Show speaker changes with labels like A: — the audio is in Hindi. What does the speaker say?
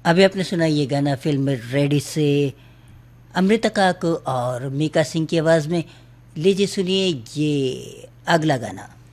A: अभी आपने सुना ये गाना फिल्म रेडी से अमृता काक और मीका सिंह की आवाज़ में। लीजिए सुनिए ये अगला गाना।